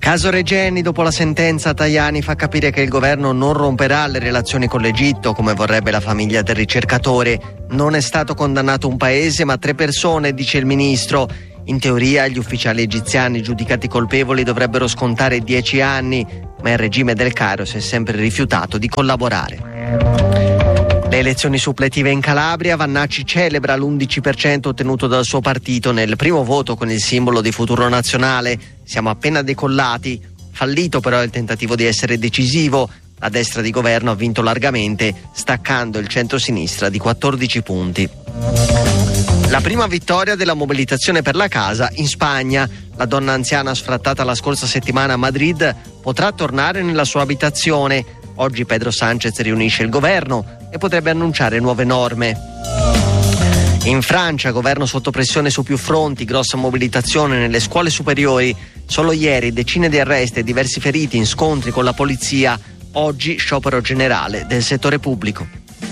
Caso Regeni, dopo la sentenza Tajani fa capire che il governo non romperà le relazioni con l'Egitto come vorrebbe la famiglia del ricercatore. Non è stato condannato un paese ma 3 persone, dice il ministro. In teoria gli ufficiali egiziani giudicati colpevoli dovrebbero scontare 10 anni, ma il regime del Cairo si è sempre rifiutato di collaborare. Le elezioni suppletive in Calabria, Vannacci celebra l'11% ottenuto dal suo partito nel primo voto con il simbolo di Futuro Nazionale. Siamo appena decollati. Fallito però il tentativo di essere decisivo. La destra di governo ha vinto largamente, staccando il centro-sinistra di 14 punti. La prima vittoria della mobilitazione per la casa in Spagna. La donna anziana sfrattata la scorsa settimana a Madrid potrà tornare nella sua abitazione. Oggi Pedro Sánchez riunisce il governo e potrebbe annunciare nuove norme. In Francia, governo sotto pressione su più fronti, grossa mobilitazione nelle scuole superiori. Solo ieri decine di arresti e diversi feriti in scontri con la polizia. Oggi sciopero generale del settore pubblico.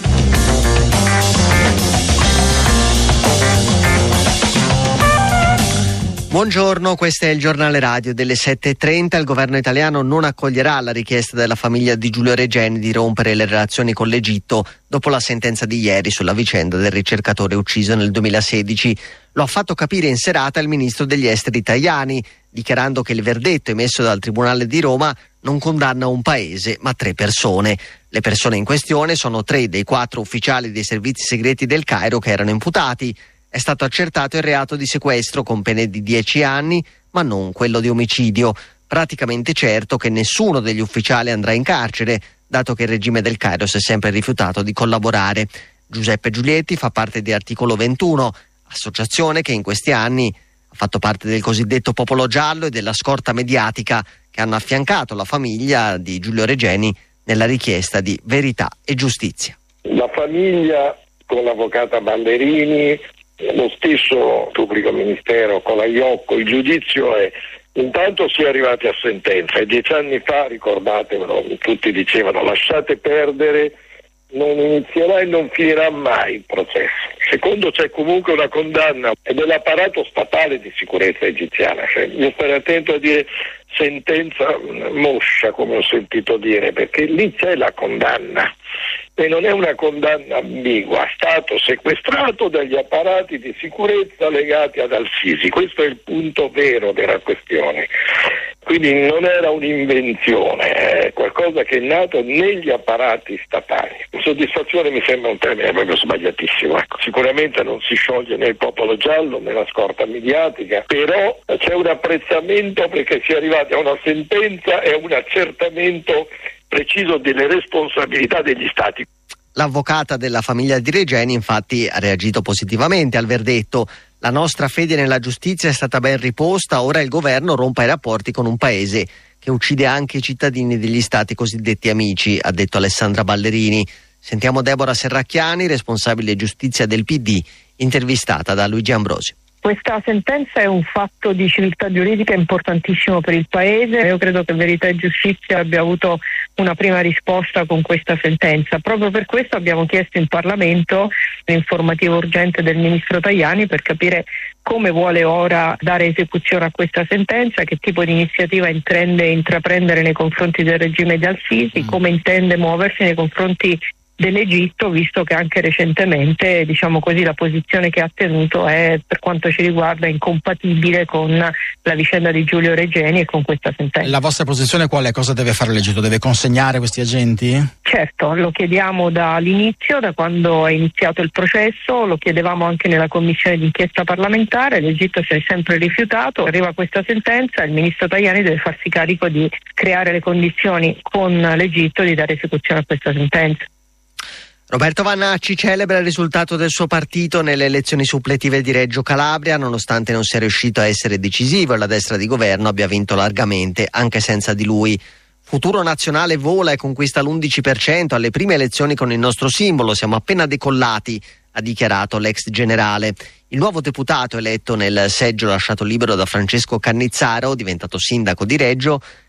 Buongiorno, questo è il giornale radio delle 7:30. Il governo italiano non accoglierà la richiesta della famiglia di Giulio Regeni di rompere le relazioni con l'Egitto dopo la sentenza di ieri sulla vicenda del ricercatore ucciso nel 2016. Lo ha fatto capire in serata il ministro degli esteri Tajani, dichiarando che il verdetto emesso dal Tribunale di Roma non condanna un paese ma 3 persone. Le persone in questione sono 3 dei 4 ufficiali dei servizi segreti del Cairo che erano imputati. È stato accertato il reato di sequestro con pene di 10 anni, ma non quello di omicidio. Praticamente certo che nessuno degli ufficiali andrà in carcere, dato che il regime del Cairo si è sempre rifiutato di collaborare. Giuseppe Giulietti fa parte di Articolo 21, associazione che in questi anni ha fatto parte del cosiddetto popolo giallo e della scorta mediatica che hanno affiancato la famiglia di Giulio Regeni nella richiesta di verità e giustizia. La famiglia con l'avvocata Ballerini, lo stesso pubblico ministero con la Iocco, il giudizio è: intanto si è arrivati a sentenza e 10 anni fa, ricordatevelo, tutti dicevano lasciate perdere, non inizierà e non finirà mai il processo. Secondo, c'è comunque una condanna dell'apparato statale di sicurezza egiziana. Io starei attento a dire sentenza moscia, come ho sentito dire, perché lì c'è la condanna e non è una condanna ambigua. Stato sequestrato dagli apparati di sicurezza legati ad Al-Sisi. Questo è il punto vero della questione. Quindi non era un'invenzione, è qualcosa che è nato negli apparati statali. Soddisfazione mi sembra un termine proprio sbagliatissimo. Sicuramente non si scioglie né il popolo giallo né la scorta mediatica, però c'è un apprezzamento perché si è arrivati a una sentenza e a un accertamento preciso delle responsabilità degli stati. L'avvocata della famiglia di Regeni infatti ha reagito positivamente al verdetto. La nostra fede nella giustizia è stata ben riposta, ora il governo rompa i rapporti con un paese che uccide anche i cittadini degli stati cosiddetti amici, ha detto Alessandra Ballerini. Sentiamo Deborah Serracchiani, responsabile giustizia del PD, intervistata da Luigi Ambrosio. Questa sentenza è un fatto di civiltà giuridica importantissimo per il Paese. Io credo che Verità e Giustizia abbia avuto una prima risposta con questa sentenza. Proprio per questo abbiamo chiesto in Parlamento l'informativa urgente del Ministro Tajani per capire come vuole ora dare esecuzione a questa sentenza, che tipo di iniziativa intende intraprendere nei confronti del regime di Al-Sisi, come intende muoversi nei confronti dell'Egitto, visto che anche recentemente, diciamo così, la posizione che ha tenuto è, per quanto ci riguarda, incompatibile con la vicenda di Giulio Regeni e con questa sentenza. La vostra posizione qual è? Cosa deve fare l'Egitto? Deve consegnare questi agenti? Certo, lo chiediamo dall'inizio, da quando è iniziato il processo, lo chiedevamo anche nella commissione d'inchiesta parlamentare, l'Egitto si è sempre rifiutato, arriva questa sentenza, il ministro Tajani deve farsi carico di creare le condizioni con l'Egitto di dare esecuzione a questa sentenza. Roberto Vannacci celebra il risultato del suo partito nelle elezioni suppletive di Reggio Calabria, nonostante non sia riuscito a essere decisivo e la destra di governo abbia vinto largamente, anche senza di lui. Futuro Nazionale vola e conquista l'11% alle prime elezioni con il nostro simbolo, siamo appena decollati, ha dichiarato l'ex generale. Il nuovo deputato eletto nel seggio lasciato libero da Francesco Cannizzaro, diventato sindaco di Reggio,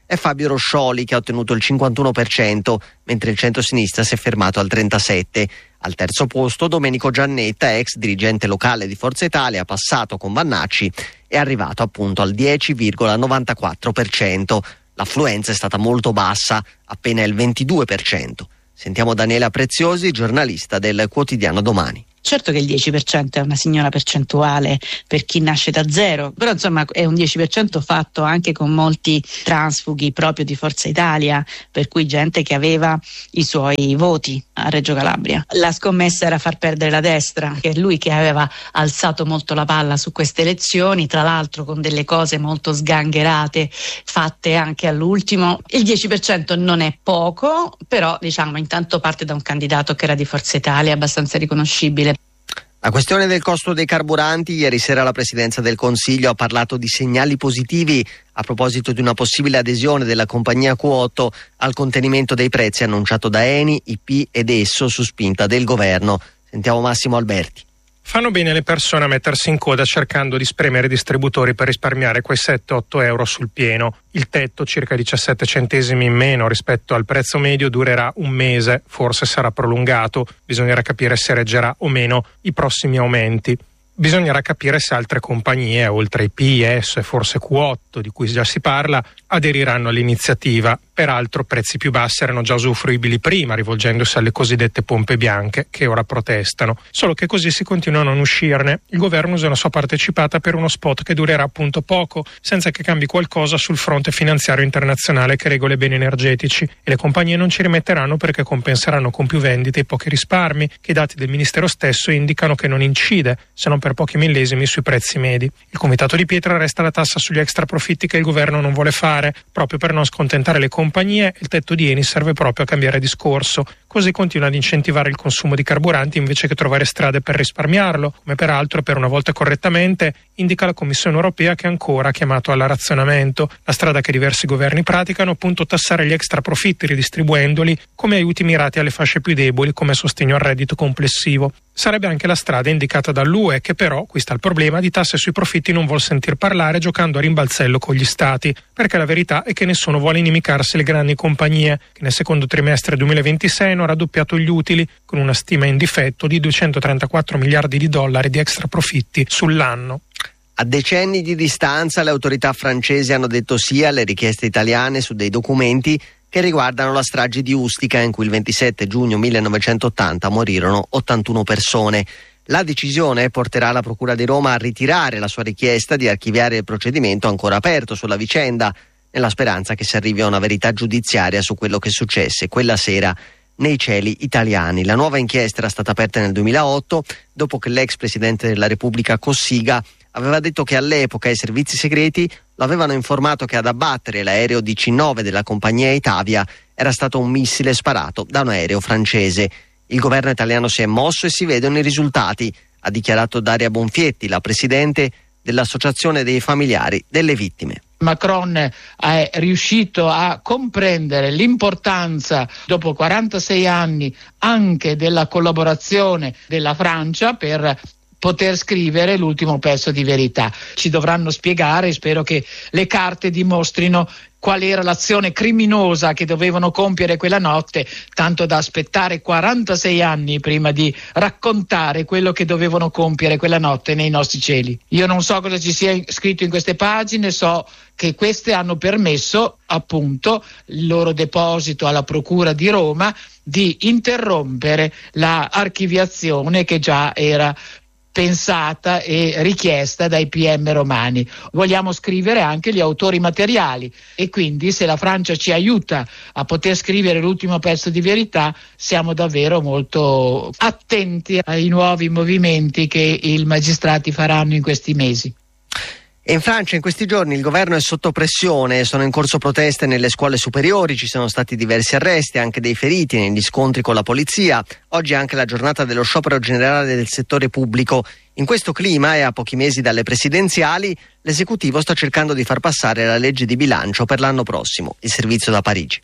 è Fabio Roscioli, che ha ottenuto il 51%, mentre il centro-sinistra si è fermato al 37%. Al terzo posto Domenico Giannetta, ex dirigente locale di Forza Italia, passato con Vannacci, è arrivato appunto al 10,94%. L'affluenza è stata molto bassa, appena il 22%. Sentiamo Daniela Preziosi, giornalista del quotidiano Domani. Certo che il 10% è una signora percentuale per chi nasce da zero, però insomma è un 10% fatto anche con molti transfughi proprio di Forza Italia, per cui gente che aveva i suoi voti a Reggio Calabria. La scommessa era far perdere la destra, che è lui che aveva alzato molto la palla su queste elezioni, tra l'altro con delle cose molto sgangherate fatte anche all'ultimo. Il 10% non è poco, però diciamo intanto parte da un candidato che era di Forza Italia, abbastanza riconoscibile. La questione del costo dei carburanti: ieri sera la Presidenza del Consiglio ha parlato di segnali positivi a proposito di una possibile adesione della compagnia Q8 al contenimento dei prezzi annunciato da Eni, IP ed Esso su spinta del governo. Sentiamo Massimo Alberti. Fanno bene le persone a mettersi in coda cercando di spremere i distributori per risparmiare quei 7-8 euro sul pieno. Il tetto, circa 17 centesimi in meno rispetto al prezzo medio, durerà un mese, forse sarà prolungato. Bisognerà capire se reggerà o meno i prossimi aumenti. Bisognerà capire se altre compagnie, oltre IP, ESSO e forse Q8, di cui già si parla, aderiranno all'iniziativa. Peraltro prezzi più bassi erano già usufruibili prima, rivolgendosi alle cosiddette pompe bianche, che ora protestano. Solo che così si continua a non uscirne. Il governo usa la sua partecipata per uno spot che durerà appunto poco, senza che cambi qualcosa sul fronte finanziario internazionale che regola i beni energetici. E le compagnie non ci rimetteranno perché compenseranno con più vendite i pochi risparmi, che i dati del Ministero stesso indicano che non incide, se non per pochi millesimi, sui prezzi medi. Il Comitato di Pietra resta la tassa sugli extra profitti che il governo non vuole fare, proprio per non scontentare le compagnie. Il tetto di Eni serve proprio a cambiare discorso, così continua ad incentivare il consumo di carburanti invece che trovare strade per risparmiarlo, come peraltro, per una volta correttamente, indica la Commissione europea, che ancora ha chiamato al razionamento. La strada che diversi governi praticano, appunto, tassare gli extra profitti ridistribuendoli come aiuti mirati alle fasce più deboli, come sostegno al reddito complessivo. Sarebbe anche la strada indicata dall'UE, che però, qui sta il problema, di tasse sui profitti non vuol sentir parlare, giocando a rimbalzello con gli stati, perché la verità è che nessuno vuole inimicarsi le grandi compagnie, che nel secondo trimestre 2026 hanno raddoppiato gli utili, con una stima in difetto di 234 miliardi di dollari di extra profitti sull'anno. A decenni di distanza le autorità francesi hanno detto sì alle richieste italiane su dei documenti che riguardano la strage di Ustica, in cui il 27 giugno 1980 morirono 81 persone. La decisione porterà la Procura di Roma a ritirare la sua richiesta di archiviare il procedimento ancora aperto sulla vicenda, nella speranza che si arrivi a una verità giudiziaria su quello che successe quella sera nei cieli italiani. La nuova inchiesta era stata aperta nel 2008, dopo che l'ex presidente della Repubblica Cossiga aveva detto che all'epoca i servizi segreti lo avevano informato che ad abbattere l'aereo DC-9 della compagnia Itavia era stato un missile sparato da un aereo francese. Il governo italiano si è mosso e si vedono i risultati, ha dichiarato Daria Bonfietti, la presidente dell'Associazione dei familiari delle vittime. Macron è riuscito a comprendere l'importanza, dopo 46 anni, anche della collaborazione della Francia per poter scrivere l'ultimo pezzo di verità. Ci dovranno spiegare, spero che le carte dimostrino qual era l'azione criminosa che dovevano compiere quella notte, tanto da aspettare 46 anni prima di raccontare quello che dovevano compiere quella notte nei nostri cieli. Io non so cosa ci sia scritto in queste pagine, so che queste hanno permesso, appunto, il loro deposito alla Procura di Roma di interrompere la archiviazione che già era pensata e richiesta dai PM romani. Vogliamo scrivere anche gli autori materiali e quindi, se la Francia ci aiuta a poter scrivere l'ultimo pezzo di verità, siamo davvero molto attenti ai nuovi movimenti che i magistrati faranno in questi mesi. E in Francia in questi giorni il governo è sotto pressione, sono in corso proteste nelle scuole superiori, ci sono stati diversi arresti, anche dei feriti negli scontri con la polizia. Oggi è anche la giornata dello sciopero generale del settore pubblico. In questo clima e a pochi mesi dalle presidenziali, l'esecutivo sta cercando di far passare la legge di bilancio per l'anno prossimo. Il servizio da Parigi.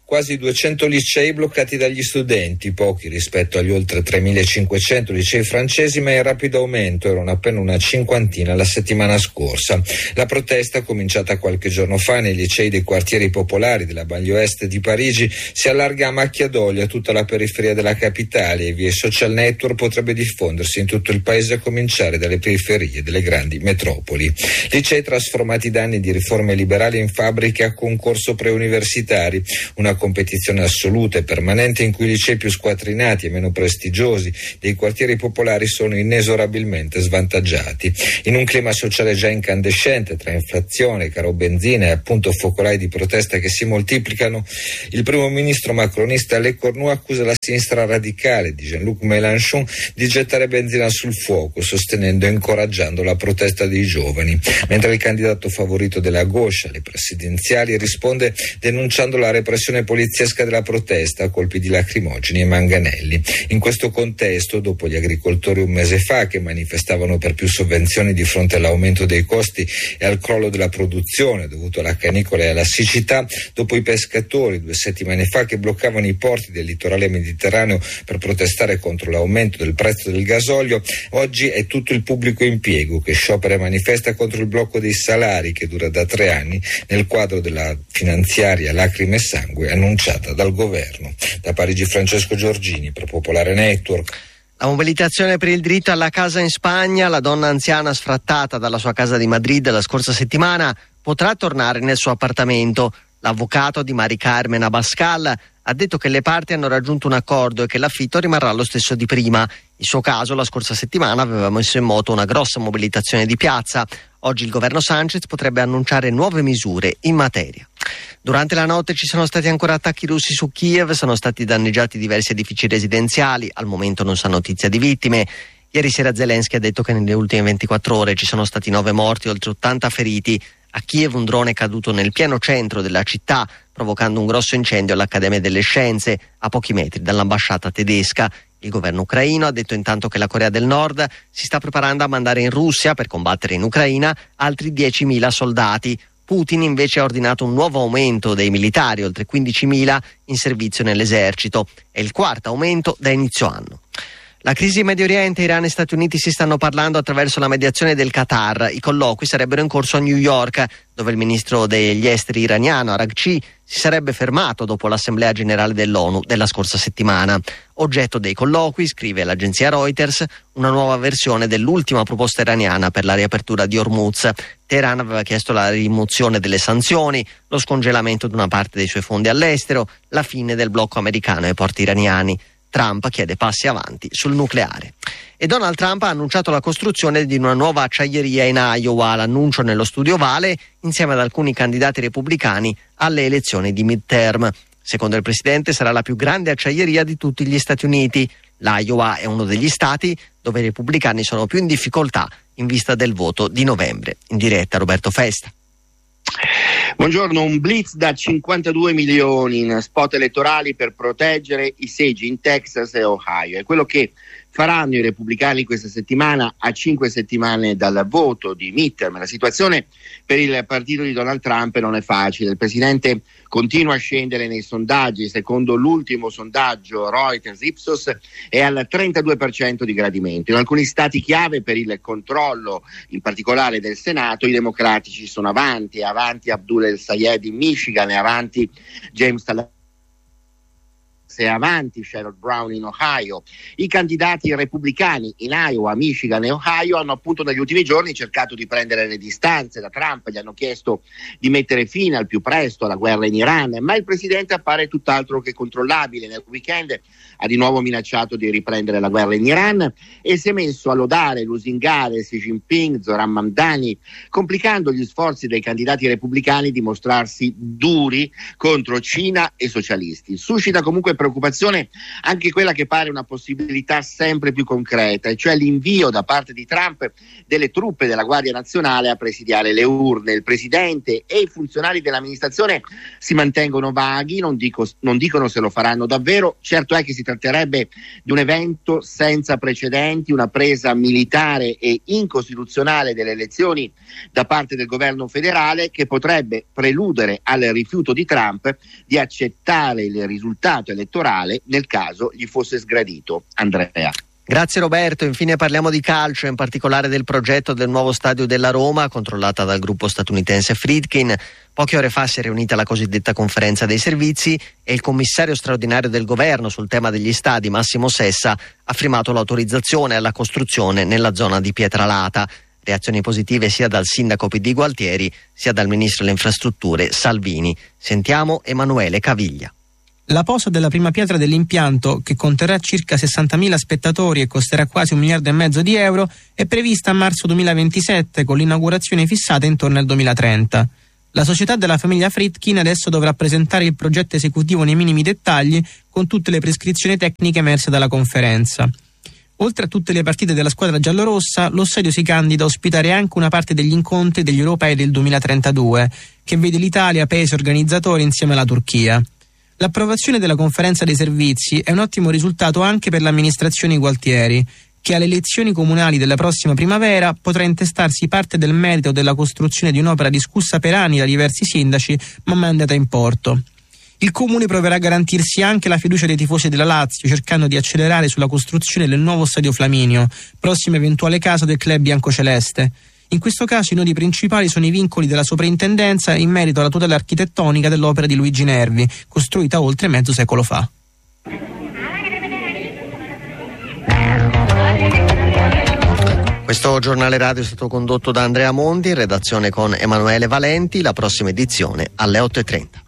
quasi 200 licei bloccati dagli studenti, pochi rispetto agli oltre 3.500 licei francesi, ma in rapido aumento, erano appena una cinquantina la settimana scorsa. La protesta, cominciata qualche giorno fa nei licei dei quartieri popolari della banlieue est di Parigi, si allarga a macchia d'olio a tutta la periferia della capitale e via social network potrebbe diffondersi in tutto il paese, a cominciare dalle periferie delle grandi metropoli. Licei trasformati da anni di riforme liberali in fabbriche a concorso preuniversitari, una competizione assoluta e permanente in cui i licei più squattrinati e meno prestigiosi dei quartieri popolari sono inesorabilmente svantaggiati. In un clima sociale già incandescente, tra inflazione, caro benzina e appunto focolai di protesta che si moltiplicano, il primo ministro macronista Le Cornu accusa la sinistra radicale di Jean-Luc Mélenchon di gettare benzina sul fuoco, sostenendo e incoraggiando la protesta dei giovani, mentre il candidato favorito della gauche alle presidenziali risponde denunciando la repressione poliziesca della protesta a colpi di lacrimogeni e manganelli. In questo contesto, dopo gli agricoltori un mese fa che manifestavano per più sovvenzioni di fronte all'aumento dei costi e al crollo della produzione dovuto alla canicola e alla siccità, dopo i pescatori 2 settimane fa che bloccavano i porti del litorale mediterraneo per protestare contro l'aumento del prezzo del gasolio, oggi è tutto il pubblico impiego che sciopera e manifesta contro il blocco dei salari che dura da 3 anni nel quadro della finanziaria lacrime e sangue annunciata dal governo. Da Parigi Francesco Giorgini per Popolare Network. La mobilitazione per il diritto alla casa in Spagna, la donna anziana sfrattata dalla sua casa di Madrid la scorsa settimana potrà tornare nel suo appartamento. L'avvocato di Mari Carmen Abascal ha detto che le parti hanno raggiunto un accordo e che l'affitto rimarrà lo stesso di prima. Il suo caso la scorsa settimana aveva messo in moto una grossa mobilitazione di piazza. Oggi il governo Sanchez potrebbe annunciare nuove misure in materia. Durante la notte ci sono stati ancora attacchi russi su Kiev, sono stati danneggiati diversi edifici residenziali, al momento non si ha notizia di vittime. Ieri sera Zelensky ha detto che nelle ultime 24 ore ci sono stati 9 morti e oltre 80 feriti. A Kiev un drone è caduto nel pieno centro della città, provocando un grosso incendio all'Accademia delle Scienze, a pochi metri dall'ambasciata tedesca. Il governo ucraino ha detto intanto che la Corea del Nord si sta preparando a mandare in Russia, per combattere in Ucraina, altri 10.000 soldati. Putin invece ha ordinato un nuovo aumento dei militari, oltre 15.000 in servizio nell'esercito. È il quarto aumento da inizio anno. La crisi in Medio Oriente, Iran e Stati Uniti si stanno parlando attraverso la mediazione del Qatar. I colloqui sarebbero in corso a New York, dove il ministro degli esteri iraniano Araghchi si sarebbe fermato dopo l'Assemblea Generale dell'ONU della scorsa settimana. Oggetto dei colloqui, scrive l'agenzia Reuters, una nuova versione dell'ultima proposta iraniana per la riapertura di Hormuz. Teheran aveva chiesto la rimozione delle sanzioni, lo scongelamento di una parte dei suoi fondi all'estero, la fine del blocco americano ai porti iraniani. Trump chiede passi avanti sul nucleare. E Donald Trump ha annunciato la costruzione di una nuova acciaieria in Iowa, l'annuncio nello studio Ovale insieme ad alcuni candidati repubblicani alle elezioni di midterm. Secondo il presidente sarà la più grande acciaieria di tutti gli Stati Uniti. L'Iowa è uno degli stati dove i repubblicani sono più in difficoltà in vista del voto di novembre. In diretta Roberto Festa. Buongiorno, un blitz da 52 milioni in spot elettorali per proteggere i seggi in Texas e Ohio. È quello che faranno i repubblicani questa settimana, a 5 settimane dal voto di midterm. La situazione per il partito di Donald Trump non è facile. Il presidente continua a scendere nei sondaggi. Secondo l'ultimo sondaggio Reuters Ipsos è al 32% di gradimento. In alcuni stati chiave per il controllo, in particolare del Senato, i democratici sono avanti Abdul El Sayed in Michigan, e avanti James Tallahassee, e avanti Sherrod Brown in Ohio. I candidati repubblicani in Iowa, Michigan e Ohio hanno appunto negli ultimi giorni cercato di prendere le distanze da Trump, gli hanno chiesto di mettere fine al più presto alla guerra in Iran, ma il presidente appare tutt'altro che controllabile. Nel weekend ha di nuovo minacciato di riprendere la guerra in Iran e si è messo a lodare, lusingare Xi Jinping, Zoran Mamdani, complicando gli sforzi dei candidati repubblicani di mostrarsi duri contro Cina e socialisti. Suscita comunque preoccupazione anche quella che pare una possibilità sempre più concreta, e cioè l'invio da parte di Trump delle truppe della Guardia Nazionale a presidiare le urne. Il presidente e i funzionari dell'amministrazione si mantengono vaghi, non dicono se lo faranno davvero. Certo è che si tratterebbe di un evento senza precedenti, una presa militare e incostituzionale delle elezioni da parte del governo federale, che potrebbe preludere al rifiuto di Trump di accettare il risultato elettorale nel caso gli fosse sgradito. Andrea. Grazie Roberto. Infine parliamo di calcio, in particolare del progetto del nuovo stadio della Roma, controllata dal gruppo statunitense Friedkin. Poche ore fa si è riunita la cosiddetta conferenza dei servizi e il commissario straordinario del governo sul tema degli stadi, Massimo Sessa, ha firmato l'autorizzazione alla costruzione nella zona di Pietralata. Reazioni positive sia dal sindaco PD Gualtieri sia dal ministro delle infrastrutture Salvini. Sentiamo Emanuele Caviglia. La posa della prima pietra dell'impianto, che conterrà circa 60.000 spettatori e costerà quasi 1,5 miliardi di euro, è prevista a marzo 2027, con l'inaugurazione fissata intorno al 2030. La società della famiglia Friedkin adesso dovrà presentare il progetto esecutivo nei minimi dettagli, con tutte le prescrizioni tecniche emerse dalla conferenza. Oltre a tutte le partite della squadra giallorossa, lo stadio si candida a ospitare anche una parte degli incontri degli europei del 2032, che vede l'Italia paese organizzatore insieme alla Turchia. L'approvazione della conferenza dei servizi è un ottimo risultato anche per l'amministrazione Gualtieri, che alle elezioni comunali della prossima primavera potrà intestarsi parte del merito della costruzione di un'opera discussa per anni da diversi sindaci, ma mai andata in porto. Il comune proverà a garantirsi anche la fiducia dei tifosi della Lazio, cercando di accelerare sulla costruzione del nuovo stadio Flaminio, prossima eventuale casa del club biancoceleste. In questo caso i nodi principali sono i vincoli della soprintendenza in merito alla tutela architettonica dell'opera di Luigi Nervi, costruita oltre mezzo secolo fa. Questo giornale radio è stato condotto da Andrea Mondi, in redazione con Emanuele Valenti. La prossima edizione alle 8:30.